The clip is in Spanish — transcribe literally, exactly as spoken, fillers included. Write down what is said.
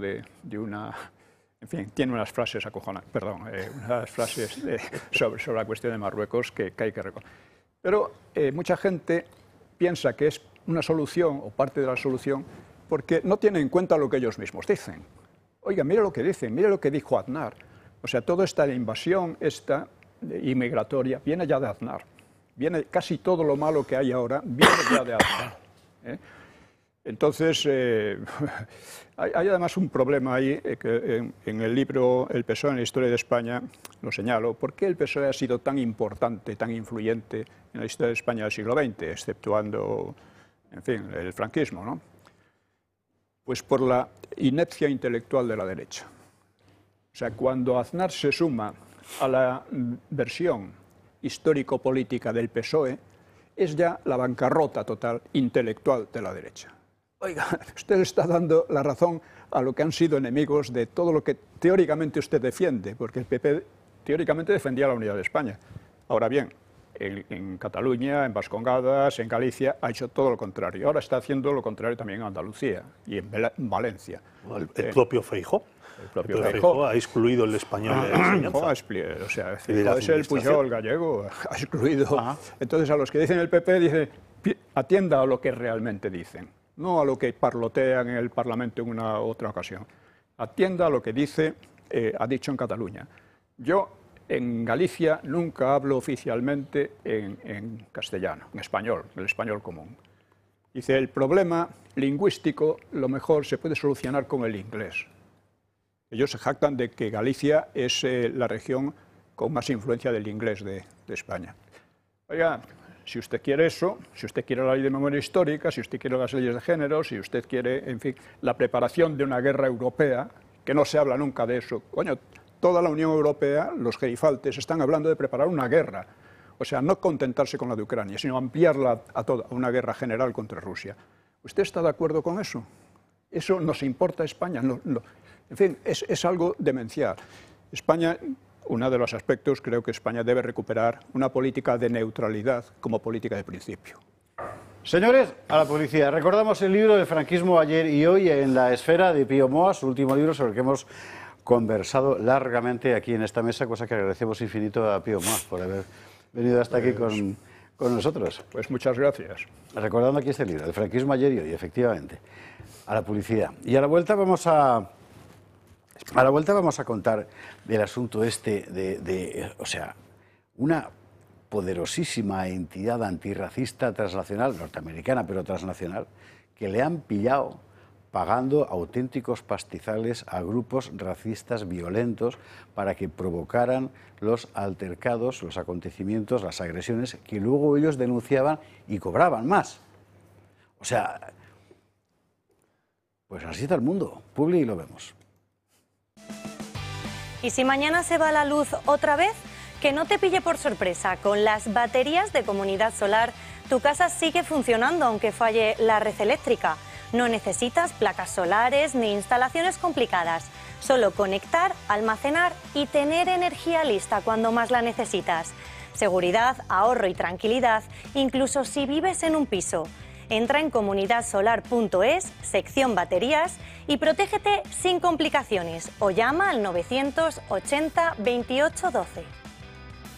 de, de una... En fin, tiene unas frases acojonantes, perdón, eh, unas frases de, sobre, sobre la cuestión de Marruecos que, que hay que reconocer. Pero eh, mucha gente piensa que es una solución o parte de la solución porque no tiene en cuenta lo que ellos mismos dicen. Oiga, mire lo que dicen, mire lo que dijo Aznar. O sea, toda esta invasión, esta inmigratoria, viene ya de Aznar. Viene casi todo lo malo que hay ahora, viene ya de Aznar. ¿eh? Entonces, eh, hay, hay además un problema ahí, eh, que en, en el libro El P S O E en la historia de España lo señalo. ¿Por qué el P S O E ha sido tan importante, tan influyente en la historia de España del siglo veinte, exceptuando, en fin, el franquismo, ¿no? Pues por la inepcia intelectual de la derecha. O sea, cuando Aznar se suma a la versión histórico-política del P S O E, es ya la bancarrota total intelectual de la derecha. Oiga, usted está dando la razón a lo que han sido enemigos de todo lo que teóricamente usted defiende, porque el P P teóricamente defendía la unidad de España. Ahora bien, en, en Cataluña, en Vascongadas, en Galicia, ha hecho todo lo contrario. Ahora está haciendo lo contrario también en Andalucía y en, Bel en Valencia. El, el propio Feijóo. El propio el Feijóo Feijóo ha excluido el español de la enseñanza. O sea, puede ser el Pujol gallego, ha excluido. Ajá. Entonces, a los que dicen el P P, dice, atienda a lo que realmente dicen, no a lo que parlotean en el Parlamento en una otra ocasión. Atienda a lo que dice, eh, ha dicho en Cataluña. Yo, en Galicia, nunca hablo oficialmente en, en castellano, en español, el español común. Dice, el problema lingüístico, lo mejor se puede solucionar con el inglés. Ellos se jactan de que Galicia es eh, la región con más influencia del inglés de, de España. Oiga, si usted quiere eso, si usted quiere la ley de memoria histórica, si usted quiere las leyes de género, si usted quiere, en fin, la preparación de una guerra europea, que no se habla nunca de eso. Coño, toda la Unión Europea, los gerifaltes, están hablando de preparar una guerra. O sea, no contentarse con la de Ucrania, sino ampliarla a toda una guerra general contra Rusia. ¿Usted está de acuerdo con eso? ¿Eso nos importa a España? No, no. En fin, es, es algo demencial. España, uno de los aspectos, creo que España debe recuperar una política de neutralidad como política de principio. Señores, a la publicidad. Recordamos el libro de Franquismo ayer y hoy en la esfera de Pío Moa, su último libro sobre el que hemos conversado largamente aquí en esta mesa, cosa que agradecemos infinito a Pío Moa por haber venido hasta aquí pues, con, con nosotros. Pues muchas gracias. Recordando aquí este libro, de Franquismo ayer y hoy, efectivamente. A la publicidad. Y a la vuelta vamos a... A la vuelta vamos a contar del asunto este de, de, o sea, una poderosísima entidad antirracista transnacional, norteamericana pero transnacional, que le han pillado pagando auténticos pastizales a grupos racistas violentos para que provocaran los altercados, los acontecimientos, las agresiones que luego ellos denunciaban y cobraban más. O sea, pues así está el mundo. Publi y lo vemos. Y si mañana se va la luz otra vez, que no te pille por sorpresa. Con las baterías de Comunidad Solar, tu casa sigue funcionando aunque falle la red eléctrica. No necesitas placas solares ni instalaciones complicadas. Solo conectar, almacenar y tener energía lista cuando más la necesitas. Seguridad, ahorro y tranquilidad, incluso si vives en un piso. Entra en comunidad solar punto es, sección baterías, y protégete sin complicaciones o llama al novecientos ochenta veintiocho doce.